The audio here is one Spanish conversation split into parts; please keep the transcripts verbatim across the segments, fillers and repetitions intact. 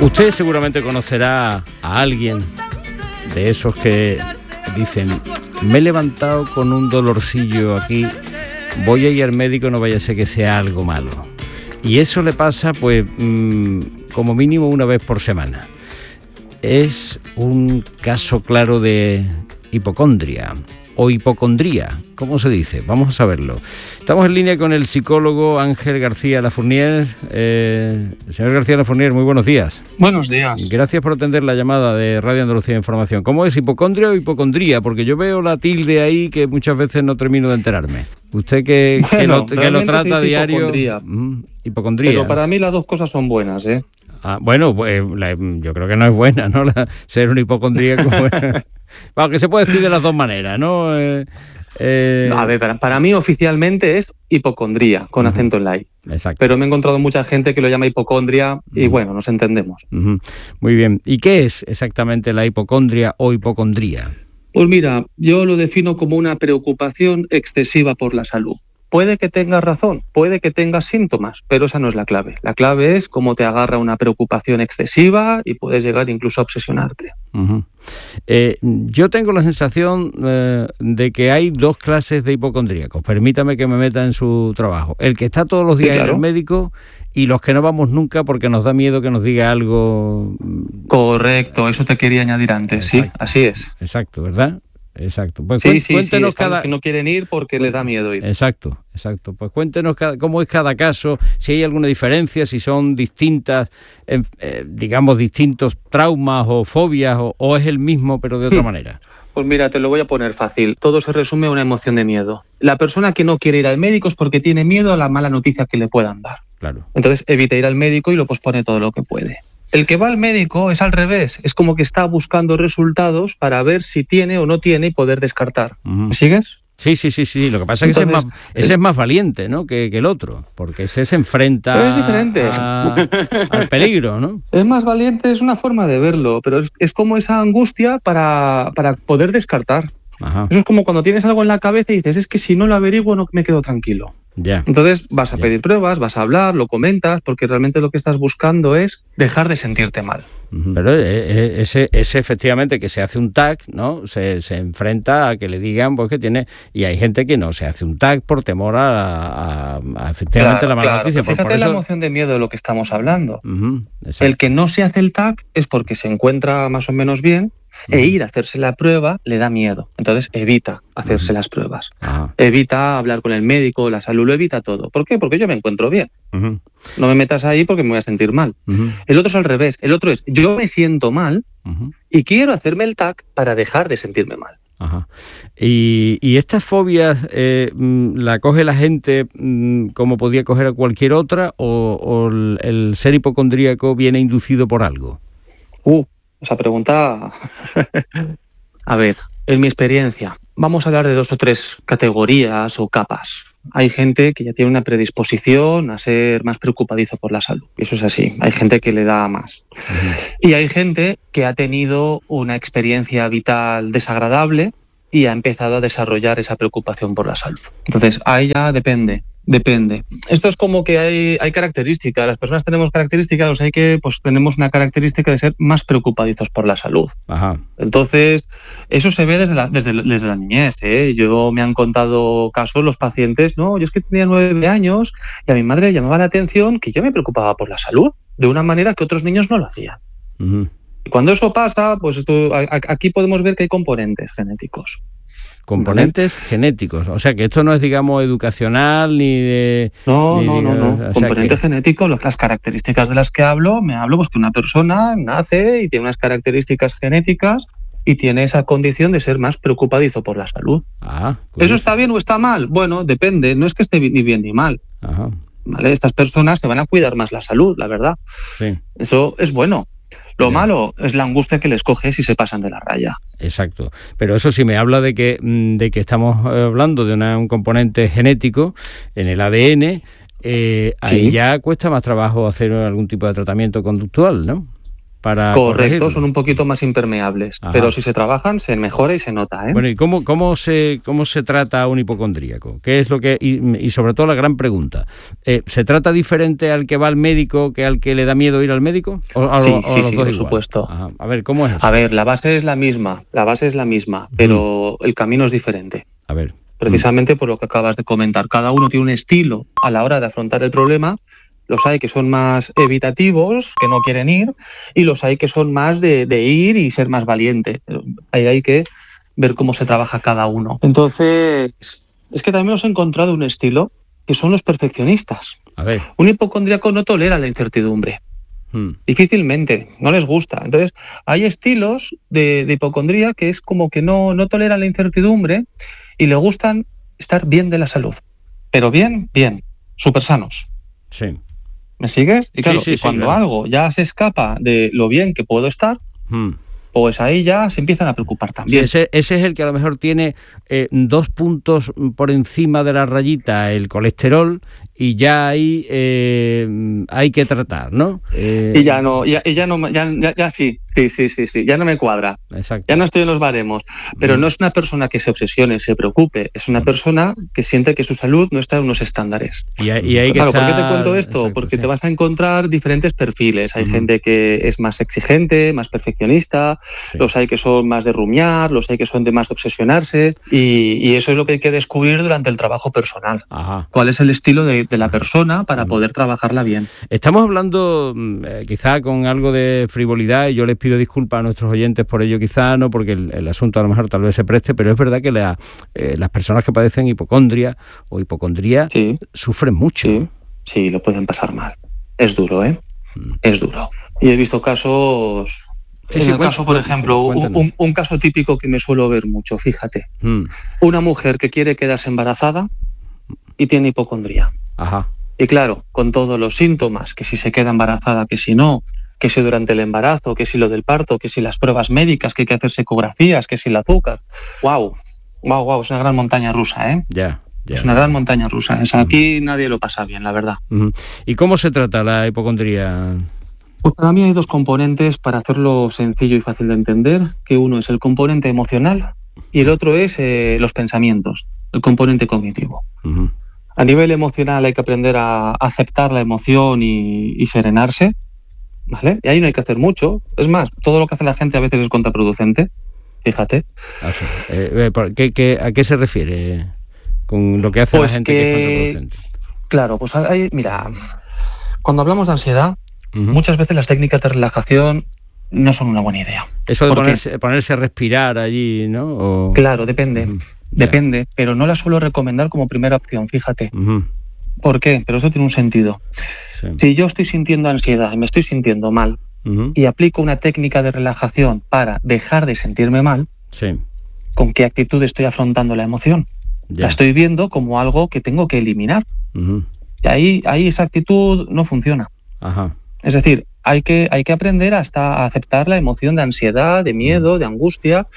Usted seguramente conocerá a alguien de esos que dicen: me he levantado con un dolorcillo aquí, voy a ir al médico, no vaya a ser que sea algo malo. Y eso le pasa pues mmm, como mínimo una vez por semana. Es un caso claro de hipocondria o hipocondría, ¿cómo se dice? Vamos a saberlo. Estamos en línea con el psicólogo Ángel García Lafournier. Eh, señor García Lafournier, muy buenos días. Buenos días. Gracias por atender la llamada de Radio Andalucía Información. ¿Cómo es, hipocondria o hipocondría? Porque yo veo la tilde ahí que muchas veces no termino de enterarme. Usted que, bueno, que, lo, que lo trata a diario... Hipocondría. Mm, hipocondría. Pero para mí las dos cosas son buenas, ¿eh? Ah, bueno, pues la, yo creo que no es buena, ¿no? La, ser un hipocondríaco. Bueno, que se puede decir de las dos maneras, ¿no? Eh, eh... A ver, para, para mí oficialmente es hipocondría, con uh-huh. acento en la I. Exacto. Pero me he encontrado mucha gente que lo llama hipocondria uh-huh. y bueno, nos entendemos. Uh-huh. Muy bien. ¿Y qué es exactamente la hipocondria o hipocondría? Pues mira, yo lo defino como una preocupación excesiva por la salud. Puede que tengas razón, puede que tengas síntomas, pero esa no es la clave. La clave es cómo te agarra una preocupación excesiva y puedes llegar incluso a obsesionarte. Uh-huh. Eh, yo tengo la sensación eh, de que hay dos clases de hipocondríacos. Permítame que me meta en su trabajo. El que está todos los días sí, claro. en el médico y los que no vamos nunca porque nos da miedo que nos diga algo. Correcto, eso te quería añadir antes. Exacto. Sí, así es. Exacto, ¿verdad? Exacto. Pues sí, sí, cuéntenos sí, cada... los que no quieren ir porque les da miedo ir. Exacto, exacto. Pues cuéntenos cada... cómo es cada caso, si hay alguna diferencia, si son distintas, eh, eh, digamos, distintos traumas o fobias, o, o es el mismo pero de otra manera. Pues mira, te lo voy a poner fácil. Todo se resume a una emoción de miedo. La persona que no quiere ir al médico es porque tiene miedo a la mala noticia que le puedan dar. Claro. Entonces evita ir al médico y lo pospone todo lo que puede. El que va al médico es al revés, es como que está buscando resultados para ver si tiene o no tiene y poder descartar. Uh-huh. ¿Me sigues? Sí, sí, sí, sí. Lo que pasa es que Entonces, ese, es más, ese es más valiente, ¿no? que, que el otro, porque ese se enfrenta es diferente. A, al peligro, ¿no? Es más valiente, es una forma de verlo, pero es, es como esa angustia para, para poder descartar. Ajá. Eso es como cuando tienes algo en la cabeza y dices, es que si no lo averiguo no me quedo tranquilo. Ya. Entonces vas a ya. pedir pruebas, vas a hablar, lo comentas, porque realmente lo que estás buscando es dejar de sentirte mal. Pero ese, ese efectivamente que se hace un T A C, ¿no? Se, se enfrenta a que le digan pues que tiene, y hay gente que no se hace un T A C por temor a, a, a efectivamente claro, la mala claro. noticia. Fíjate por, por la eso... emoción de miedo de lo que estamos hablando. Uh-huh. El que no se hace el T A C es porque se encuentra más o menos bien. E ir a hacerse la prueba le da miedo. Entonces evita hacerse uh-huh. las pruebas. Uh-huh. Evita hablar con el médico, la salud, lo evita todo. ¿Por qué? Porque yo me encuentro bien. Uh-huh. No me metas ahí porque me voy a sentir mal. Uh-huh. El otro es al revés. El otro es yo me siento mal uh-huh. y quiero hacerme el T A C para dejar de sentirme mal. Ajá. Y, y estas fobias eh, la coge la gente mm, como podía coger a cualquier otra o, o el, el ser hipocondríaco viene inducido por algo. Uh. Esa pregunta, a ver, en mi experiencia, vamos a hablar de dos o tres categorías o capas. Hay gente que ya tiene una predisposición a ser más preocupadizo por la salud. Eso es así, hay gente que le da más. Uh-huh. Y hay gente que ha tenido una experiencia vital desagradable y ha empezado a desarrollar esa preocupación por la salud. Entonces, ahí ya depende. Depende. Esto es como que hay, hay características. Las personas tenemos características, o sea, hay que, pues tenemos una característica de ser más preocupadizos por la salud. Ajá. Entonces, eso se ve desde la, desde, desde la niñez, ¿eh? Yo me han contado casos los pacientes, no, yo es que tenía nueve años y a mi madre le llamaba la atención que yo me preocupaba por la salud de una manera que otros niños no lo hacían. Uh-huh. Y cuando eso pasa, pues esto, a, a, aquí podemos ver que hay componentes genéticos. Componentes ¿vale? genéticos, o sea que esto no es, digamos, educacional ni de... No, ni, no, no, no, no. Componente que... genético, las características de las que hablo, me hablo pues que una persona nace y tiene unas características genéticas y tiene esa condición de ser más preocupadizo por la salud. Ah, ¿eso está bien o está mal? Bueno, depende, no es que esté ni bien ni mal. Ajá. ¿Vale? Estas personas se van a cuidar más la salud, la verdad. Sí. Eso es bueno. Lo malo es la angustia que les coge si se pasan de la raya. Exacto. Pero eso sí me habla de que, de que estamos hablando de una, un componente genético en el A D N, eh, ahí sí. ya cuesta más trabajo hacer algún tipo de tratamiento conductual, ¿no? para Correcto, corregirlo. son un poquito más impermeables, Ajá. pero si se trabajan se mejora y se nota, ¿eh? Bueno, ¿y cómo, cómo, se, cómo se trata a un hipocondríaco? ¿Qué es lo que y, y sobre todo la gran pregunta, eh, ¿se trata diferente al que va al médico que al que le da miedo ir al médico? ¿O, a, Sí, o sí, a los sí, dos por igual? supuesto. Ajá. A ver, ¿cómo es eso? A ver, la base es la misma, la base es la misma, pero el camino es diferente. A ver. Precisamente por lo que acabas de comentar. Cada uno tiene un estilo a la hora de afrontar el problema. Los hay que son más evitativos, que no quieren ir, y los hay que son más de, de ir y ser más valiente. Ahí hay que ver cómo se trabaja cada uno. Entonces, es que también os he encontrado un estilo que son los perfeccionistas. A ver. Un hipocondríaco no tolera la incertidumbre. Hmm. Difícilmente, no les gusta. Entonces, hay estilos de, de hipocondría que es como que no, no toleran la incertidumbre y le gustan estar bien de la salud. Pero bien, bien, súper sanos. Sí. ¿Me sigues? Y claro, sí, sí, y cuando sí, claro. algo ya se escapa de lo bien que puedo estar, hmm. pues ahí ya se empiezan a preocupar también. Sí, ese, ese es el que a lo mejor tiene eh, dos puntos por encima de la rayita el colesterol y ya ahí eh, hay que tratar, ¿no? Eh... Y ya no, ya, y ya no, ya, ya, ya sí, sí, sí, sí, sí, ya no me cuadra. Exacto. Ya no estoy en los baremos. Pero mm. no es una persona que se obsesione, se preocupe, es una persona que siente que su salud no está en unos estándares. Y, y hay que claro, estar... ¿por qué te cuento esto? Exacto, Porque sí. te vas a encontrar diferentes perfiles. Hay mm. gente que es más exigente, más perfeccionista, sí. los hay que son más de rumiar, los hay que son de más de obsesionarse, y, y eso es lo que hay que descubrir durante el trabajo personal. Ajá. ¿Cuál es el estilo de, de la persona para poder trabajarla bien? Estamos hablando eh, quizá con algo de frivolidad, y yo les pido disculpas a nuestros oyentes por ello, quizá no, porque el, el asunto a lo mejor tal vez se preste, pero es verdad que la, eh, las personas que padecen hipocondria o hipocondría sí. sufren mucho. Sí. sí, lo pueden pasar mal. Es duro, ¿eh? Mm. Es duro. Y he visto casos... Sí, en sí, el caso, por ejemplo, un, un, un caso típico que me suelo ver mucho, fíjate. Mm. Una mujer que quiere quedarse embarazada y tiene hipocondría. Ajá. Y claro, con todos los síntomas, que si se queda embarazada, que si no, que si durante el embarazo, que si lo del parto, que si las pruebas médicas, que hay que hacerse ecografías, que si el azúcar. ¡Wow! ¡Wow, wow! Es una gran montaña rusa, ¿eh? Ya. Yeah. Yeah, es una gran montaña rusa. O sea, aquí nadie lo pasa bien, la verdad. Uh-huh. ¿Y cómo se trata la hipocondría? Pues para mí hay dos componentes para hacerlo sencillo y fácil de entender, que uno es el componente emocional y el otro es eh, los pensamientos, el componente cognitivo. Uh-huh. A nivel emocional hay que aprender a aceptar la emoción y, y serenarse, ¿vale? Y ahí no hay que hacer mucho. Es más, todo lo que hace la gente a veces es contraproducente, fíjate. Ah, sí. eh, ¿qué, qué, ¿A qué se refiere con lo que hace pues la gente que, que es contraproducente? Claro, pues hay, mira, cuando hablamos de ansiedad, uh-huh. muchas veces las técnicas de relajación no son una buena idea. Eso de ponerse, ponerse a respirar allí, ¿no? O... Claro, depende, uh-huh. depende, yeah. pero no la suelo recomendar como primera opción, fíjate. Uh-huh. ¿Por qué? Pero eso tiene un sentido. Sí. Si yo estoy sintiendo ansiedad y me estoy sintiendo mal uh-huh. y aplico una técnica de relajación para dejar de sentirme mal, sí. ¿con qué actitud estoy afrontando la emoción? Yeah. La estoy viendo como algo que tengo que eliminar. Uh-huh. Y ahí, ahí esa actitud no funciona. Ajá. Es decir, hay que, hay que aprender hasta a aceptar la emoción de ansiedad, de miedo, de angustia.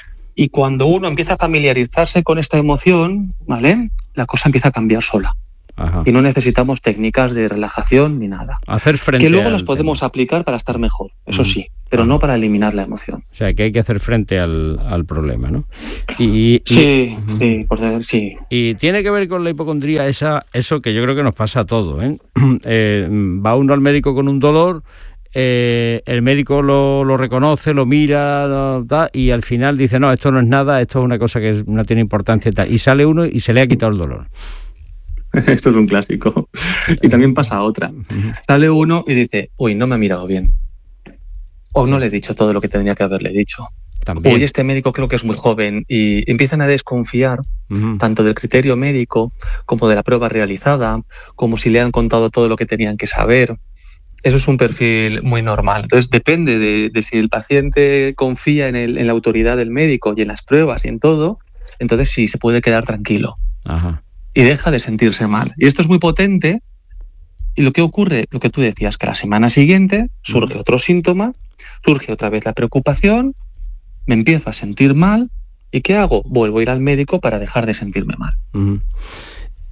Y cuando uno empieza a familiarizarse con esta emoción, ¿vale? La cosa empieza a cambiar sola. Ajá. Y no necesitamos técnicas de relajación ni nada. Hacer frente que luego al las podemos tema. aplicar para estar mejor, eso Mm. sí, pero Ajá. no para eliminar la emoción. O sea, que hay que hacer frente al, al problema, ¿no? Y, y, sí, y, sí, por decir, sí. Y tiene que ver con la hipocondría esa, eso que yo creo que nos pasa a todos, ¿eh? eh va uno al médico con un dolor, eh, el médico lo, lo reconoce, lo mira, lo, da, y al final dice, no, esto no es nada, esto es una cosa que no tiene importancia y tal. Y sale uno y se le ha quitado el dolor. Esto es un clásico. Y también pasa otra. Sale uno y dice, uy, no me ha mirado bien. O no le he dicho todo lo que tendría que haberle dicho. También. Uy, este médico creo que es muy joven. Y empiezan a desconfiar uh-huh. tanto del criterio médico como de la prueba realizada, como si le han contado todo lo que tenían que saber. Eso es un perfil muy normal. Entonces depende de, de si el paciente confía en, el, en la autoridad del médico y en las pruebas y en todo, entonces sí, se puede quedar tranquilo. Ajá. Y deja de sentirse mal. Y esto es muy potente. Y lo que ocurre, lo que tú decías, que la semana siguiente surge otro síntoma, surge otra vez la preocupación, me empiezo a sentir mal, ¿y qué hago? Vuelvo a ir al médico para dejar de sentirme mal. Uh-huh.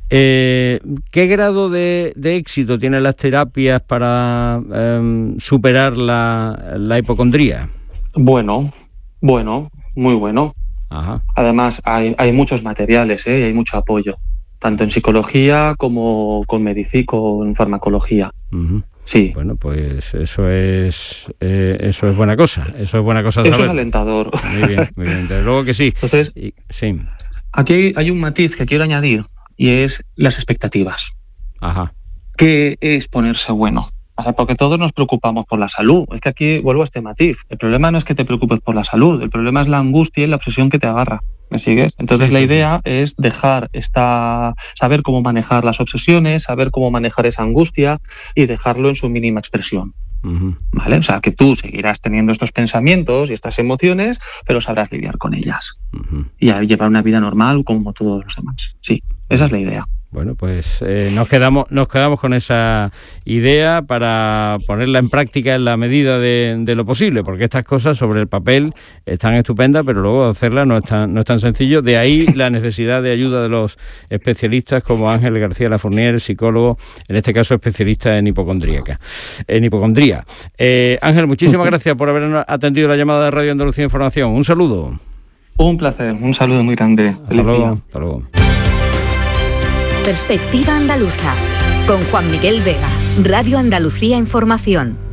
Eh, ¿Qué grado de, de éxito tienen las terapias para eh, superar la, la hipocondría? Bueno, bueno, muy bueno. Ajá. Además, hay, hay muchos materiales, ¿eh? Hay mucho apoyo, tanto en psicología como con medicina, con farmacología. Uh-huh. Sí. Bueno, pues eso es eh, eso es buena cosa. Eso es buena cosa saber. Eso es alentador. Muy bien, muy bien. Desde luego que sí. Entonces, y, sí. Aquí hay un matiz que quiero añadir y es las expectativas. Ajá. ¿Qué es ponerse bueno? O sea, porque todos nos preocupamos por la salud. Es que aquí vuelvo a este matiz. El problema no es que te preocupes por la salud, el problema es la angustia y la obsesión que te agarra. ¿Me sigues? Entonces sí, la sí, idea sí. es dejar esta, saber cómo manejar las obsesiones, saber cómo manejar esa angustia y dejarlo en su mínima expresión. Uh-huh. ¿Vale? O sea, que tú seguirás teniendo estos pensamientos y estas emociones, pero sabrás lidiar con ellas. Uh-huh. Y a llevar una vida normal como todos los demás. Sí, esa es la idea. Bueno, pues eh, nos quedamos nos quedamos con esa idea para ponerla en práctica en la medida de, de lo posible, porque estas cosas sobre el papel están estupendas, pero luego hacerlas no es tan, no es tan sencillo. De ahí la necesidad de ayuda de los especialistas como Ángel García Lafournier, psicólogo, en este caso especialista en hipocondríaca, en hipocondría. Eh, Ángel, muchísimas gracias por haber atendido la llamada de Radio Andalucía Información. Un saludo. Un placer, un saludo muy grande. Hasta luego. Hasta luego. Perspectiva Andaluza, con Juan Miguel Vega, Radio Andalucía Información.